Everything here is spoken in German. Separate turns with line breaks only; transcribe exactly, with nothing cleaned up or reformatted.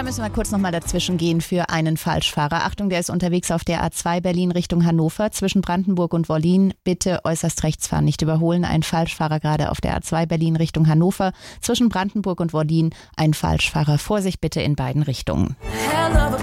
da müssen wir kurz nochmal dazwischen gehen für einen Falschfahrer. Achtung, der ist unterwegs auf der A zwei Berlin Richtung Hannover zwischen Brandenburg und Wollin. Bitte äußerst rechts fahren, nicht überholen. Ein Falschfahrer gerade auf der A zwei Berlin Richtung Hannover zwischen Brandenburg und Wollin. Ein Falschfahrer. Vorsicht bitte in beiden Richtungen.
Hello.